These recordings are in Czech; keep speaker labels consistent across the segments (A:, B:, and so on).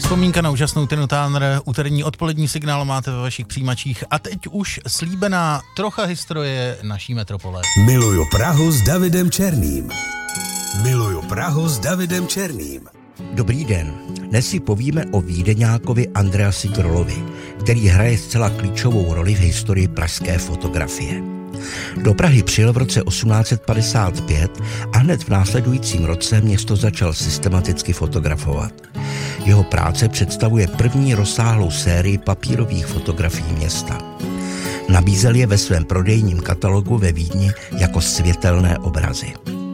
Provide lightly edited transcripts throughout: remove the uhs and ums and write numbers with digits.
A: Vzpomínka na úžasnou Tinu Turner, úterní odpolední signál máte ve vašich přijímačích a teď už slíbená trocha historie naší metropole.
B: Miluju Prahu s Davidem Černým. Miluju Prahu s Davidem Černým.
C: Dobrý den. Dnes si povíme o Vídeňákovi Andreasi Grollovi, který hraje zcela klíčovou roli v historii pražské fotografie. Do Prahy přijel v roce 1855 a hned v následujícím roce město začal systematicky fotografovat. Jeho práce představuje první rozsáhlou sérii papírových fotografií města. Nabízel je ve svém prodejním katalogu ve Vídni jako světelné obrazy.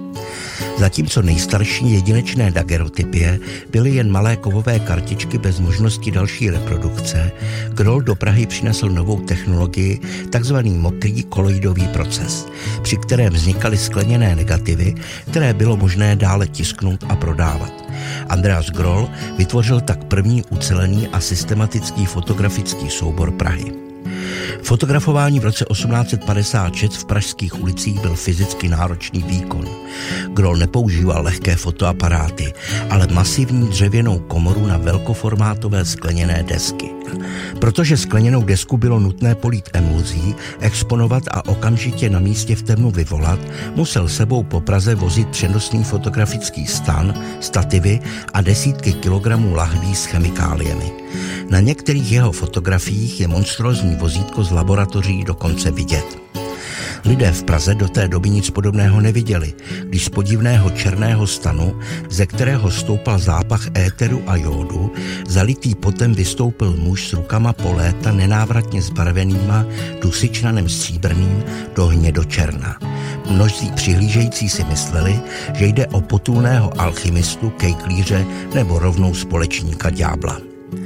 C: Zatímco nejstarší jedinečné daguerreotypie byly jen malé kovové kartičky bez možnosti další reprodukce, Groll do Prahy přinesl novou technologii, takzvaný mokrý koloidový proces, při kterém vznikaly skleněné negativy, které bylo možné dále tisknout a prodávat. Andreas Groll vytvořil tak první ucelený a systematický fotografický soubor Prahy. Fotografování v roce 1856 v pražských ulicích byl fyzicky náročný výkon. Groll nepoužíval lehké fotoaparáty, ale masivní dřevěnou komoru na velkoformátové skleněné desky. Protože skleněnou desku bylo nutné polít emulzí, exponovat a okamžitě na místě v temnu vyvolat, musel sebou po Praze vozit přenosný fotografický stan, stativy a desítky kilogramů lahví s chemikáliemi. Na některých jeho fotografiích je monstrózní vozítko z laboratoří dokonce vidět. Lidé v Praze do té doby nic podobného neviděli, když z podivného černého stanu, ze kterého stoupal zápach éteru a jódu, zalitý potem vystoupil muž s rukama po léta nenávratně zbarvenýma dusičnanem stříbrným do hnědočerna. Mnozí přihlížející si mysleli, že jde o potulného alchymistu, kejklíře nebo rovnou společníka ďábla.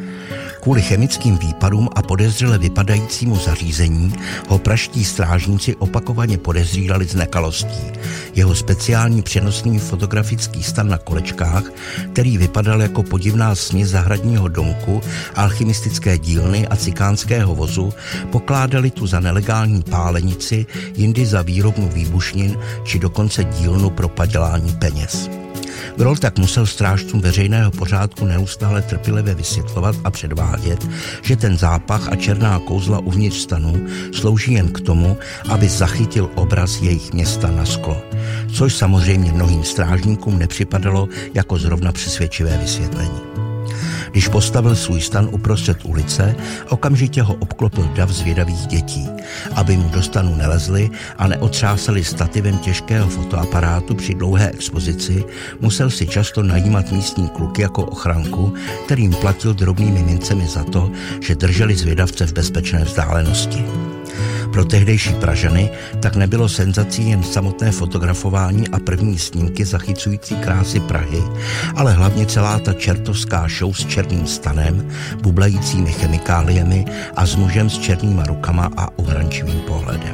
C: Kvůli chemickým výpadům a podezřele vypadajícímu zařízení ho pražští strážníci opakovaně podezírali z nekalostí. Jeho speciální přenosný fotografický stan na kolečkách, který vypadal jako podivná směs zahradního domku, alchymistické dílny a cikánského vozu, pokládali tu za nelegální pálenici, jindy za výrobnu výbušnin či dokonce dílnu pro padělání peněz. Groll tak musel strážcům veřejného pořádku neustále trpělivě vysvětlovat a předvádět, že ten zápach a černá kouzla uvnitř stanu slouží jen k tomu, aby zachytil obraz jejich města na sklo. Což samozřejmě mnohým strážníkům nepřipadalo jako zrovna přesvědčivé vysvětlení. Když postavil svůj stan uprostřed ulice, okamžitě ho obklopil dav zvědavých dětí, aby mu do stanu nelezli a neotřásali stativem těžkého fotoaparátu při dlouhé expozici, musel si často najímat místní kluky jako ochranku, kterým platil drobnými mincemi za to, že drželi zvědavce v bezpečné vzdálenosti. Pro tehdejší Pražany tak nebylo senzací jen samotné fotografování a první snímky zachycující krásy Prahy, ale hlavně celá ta čertovská show s černým stanem, bublajícími chemikáliemi a s mužem s černýma rukama a uhrančivým pohledem.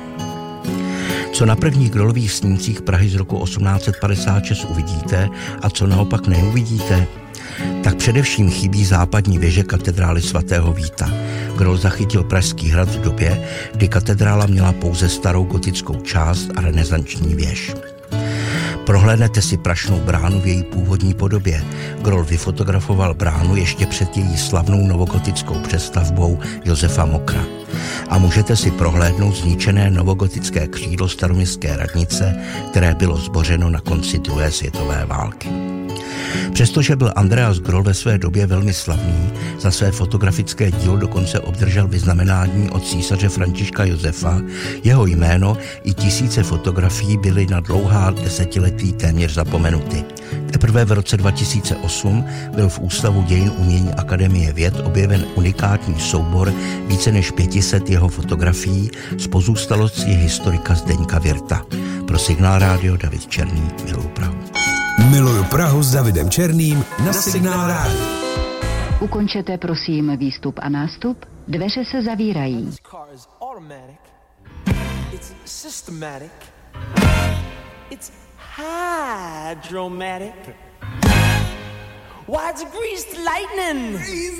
C: Co na prvních Grollových snímcích Prahy z roku 1856 uvidíte a co naopak neuvidíte, tak především chybí západní věže katedrály svatého Víta. Groll zachytil Pražský hrad v době, kdy katedrála měla pouze starou gotickou část a renesanční věž. Prohlédnete si Prašnou bránu v její původní podobě. Groll vyfotografoval bránu ještě před její slavnou novogotickou přestavbou Josefa Mokra. A můžete si prohlédnout zničené novogotické křídlo staroměstské radnice, které bylo zbořeno na konci druhé světové války. Přestože byl Andreas Groll ve své době velmi slavný, za své fotografické dílo dokonce obdržel vyznamenání od císaře Františka Josefa, jeho jméno i tisíce fotografií byly na dlouhá desetiletí téměř zapomenuty. Teprve v roce 2008 byl v Ústavu dějin umění Akademie věd objeven unikátní soubor více než 500 jeho fotografií z pozůstalosti historika Zdeňka Wirta. Pro Signál rádio David Černý, miluju Prahu.
B: Miluju Prahu s Davidem Černým na Signál rádio.
D: Ukončete prosím výstup a nástup, dveře se zavírají.
E: It's hydromatic. Why, it's greased lightning.